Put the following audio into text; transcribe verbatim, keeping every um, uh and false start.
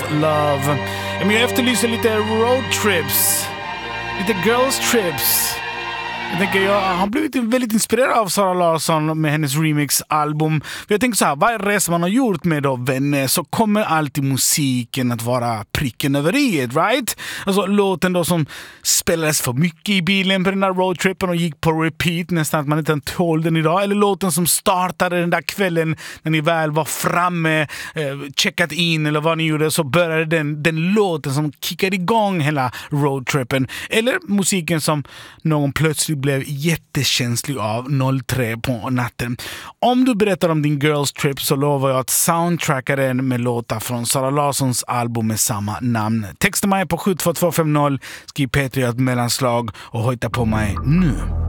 Love. Jag efterlyser lite road trips. Lite girls trips. Jag tänker, jag har blivit väldigt inspirerad av Sara Larsson med hennes remix-album. För jag tänker så här, varje resa man har gjort med då vänner så kommer alltid musiken att vara pricken över i, right? Alltså låten då som spelades för mycket i bilen på den där roadtrippen och gick på repeat nästan att man inte tål den idag. Eller låten som startade den där kvällen när ni väl var framme, eh, checkat in eller vad ni gjorde, så började den, den låten som kickade igång hela roadtrippen. Eller musiken som någon plötsligt blev jättekänslig av noll tre på natten. Om du berättar om din girls trip så lovar jag att soundtracka den med låtar från Sara Larssons album med samma namn. Texta mig på sju två två fem noll, skriv P tre ett mellanslag och hojta på mig nu.